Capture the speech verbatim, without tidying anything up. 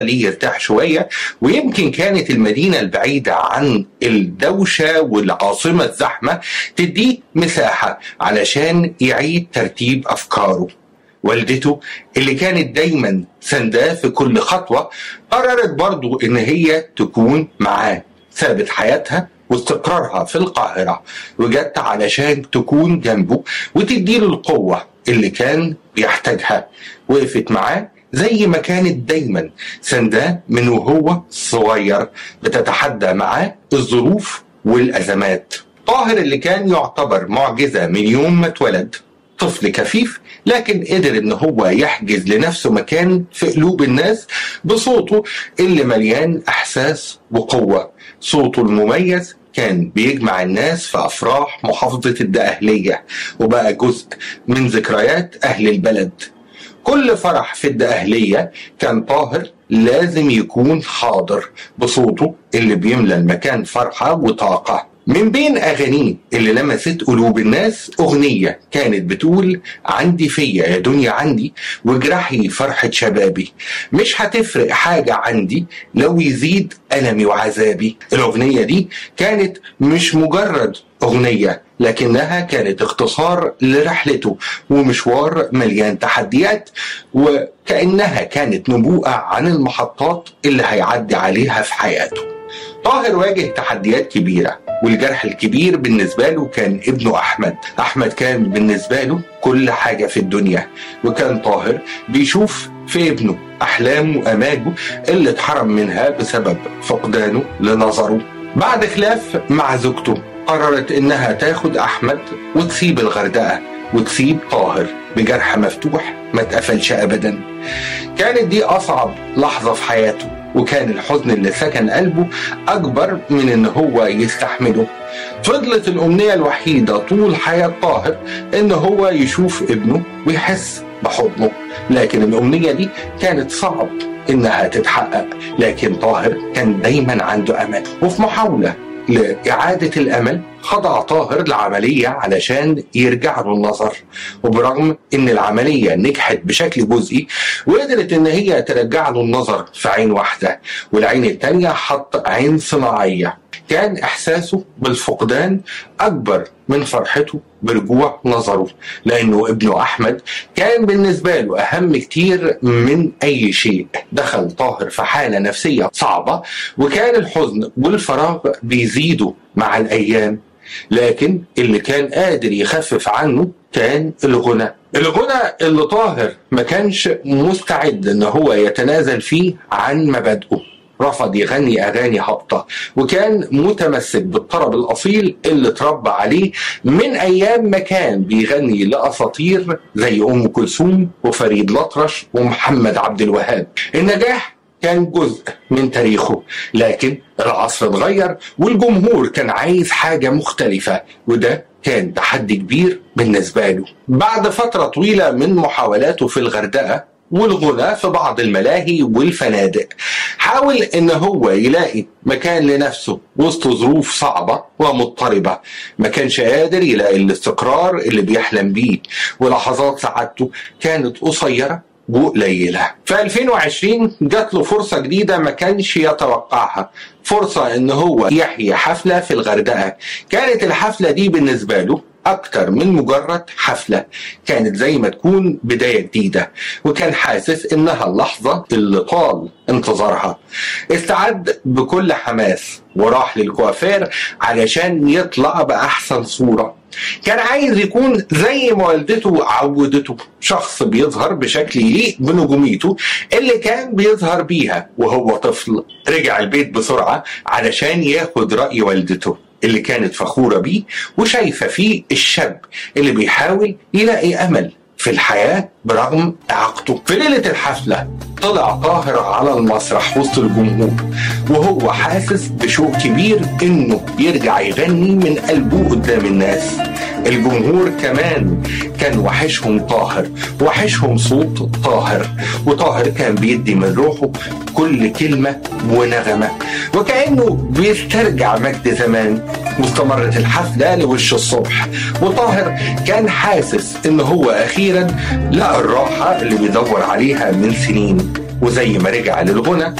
ليه يرتاح شوية، ويمكن كانت المدينة البعيدة عن الدوشة والعاصمة الزحمة تديه مساحة علشان يعيد ترتيب أفكاره. والدته اللي كانت دايما سنداه في كل خطوة قررت برضو إن هي تكون معاه، سابت حياتها واستقرارها في القاهرة وجت علشان تكون جنبه وتديله القوة اللي كان بيحتاجها. وقفت معاه زي ما كانت دايما سنداه من وهو صغير، بتتحدى معاه الظروف والأزمات. طاهر اللي كان يعتبر معجزة من يوم ما اتولد، طفل كفيف لكن قدر ان هو يحجز لنفسه مكان في قلوب الناس بصوته اللي مليان احساس وقوة. صوته المميز كان بيجمع الناس في افراح محافظة الدقهلية، وبقى جزء من ذكريات اهل البلد. كل فرح في الدقهلية كان طاهر لازم يكون حاضر بصوته اللي بيملى المكان فرحة وطاقة. من بين أغانيه اللي لمست قلوب الناس أغنية كانت بتقول: عندي فيا يا دنيا عندي وجرحي فرحة شبابي، مش هتفرق حاجة عندي لو يزيد ألمي وعذابي. الأغنية دي كانت مش مجرد أغنية، لكنها كانت اختصار لرحلته ومشوار مليان تحديات، وكأنها كانت نبوءة عن المحطات اللي هيعدي عليها في حياته. طاهر واجه تحديات كبيرة، والجرح الكبير بالنسبة له كان ابنه أحمد. أحمد كان بالنسبة له كل حاجة في الدنيا، وكان طاهر بيشوف في ابنه أحلامه وأماله اللي اتحرم منها بسبب فقدانه لنظره. بعد خلاف مع زوجته قررت إنها تاخد أحمد وتسيب الغردقة وتسيب طاهر بجرح مفتوح ما اتقفلش أبدا. كانت دي أصعب لحظة في حياته، وكان الحزن اللي سكن قلبه أكبر من إن هو يستحمله. فضلت الأمنية الوحيدة طول حياة طاهر إن هو يشوف ابنه ويحس بحضنه، لكن الأمنية دي كانت صعب إنها تتحقق. لكن طاهر كان دايما عنده أمل، وفي محاولة لإعادة الأمل خضع طاهر لعملية علشان يرجع له النظر. وبرغم إن العملية نجحت بشكل جزئي وقدرت إن هي ترجع له النظر في عين واحدة، والعين التانية حط عين صناعية، كان إحساسه بالفقدان أكبر من فرحته برجوع نظره، لأنه ابنه أحمد كان بالنسبة له أهم كتير من أي شيء. دخل طاهر في حالة نفسية صعبة، وكان الحزن والفراغ بيزيدوا مع الأيام، لكن اللي كان قادر يخفف عنه كان الغنى. الغنى اللي طاهر ما كانش مستعد إن هو يتنازل فيه عن مبادئه. رفض يغني أغاني هابطة، وكان متمسك بالطرب الأصيل اللي اتربى عليه من أيام ما كان بيغني لأساطير زي أم كلثوم وفريد الأطرش ومحمد عبد الوهاب. النجاح كان جزء من تاريخه، لكن العصر اتغير والجمهور كان عايز حاجة مختلفة، وده كان تحدي كبير بالنسبة له. بعد فترة طويلة من محاولاته في الغردقة والغنى في بعض الملاهي والفنادق، حاول ان هو يلاقي مكان لنفسه وسط ظروف صعبة ومضطربة. ما كانش قادر يلاقي الاستقرار اللي بيحلم بيه، ولحظات سعادته كانت قصيرة وقليلة. في ألفين وعشرين جات له فرصة جديدة ما كانش يتوقعها، فرصة ان هو يحيي حفلة في الغردقة. كانت الحفلة دي بالنسبة له أكتر من مجرد حفلة، كانت زي ما تكون بداية جديدة، وكان حاسس إنها اللحظة اللي طال انتظارها. استعد بكل حماس وراح للكوافير علشان يطلع بأحسن صورة. كان عايز يكون زي ما والدته عودته، شخص بيظهر بشكل يليق بنجوميته اللي كان بيظهر بيها وهو طفل. رجع البيت بسرعة علشان ياخد رأي والدته اللي كانت فخورة بيه وشايفة فيه الشاب اللي بيحاول يلاقي أمل في الحياة برغم إعاقته. في ليلة الحفلة طلع طاهر على المسرح وسط الجمهور وهو حاسس بشوق كبير إنه يرجع يغني من قلبه قدام الناس. الجمهور كمان كان وحشهم طاهر، وحشهم صوت طاهر، وطاهر كان بيدي من روحه كل كلمة ونغمة وكأنه بيسترجع مجد زمان. واستمرت الحفلة لوش الصبح، وطاهر كان حاسس إن هو أخيرا لقى الراحة اللي بيدور عليها من سنين. وزي ما رجع للغنى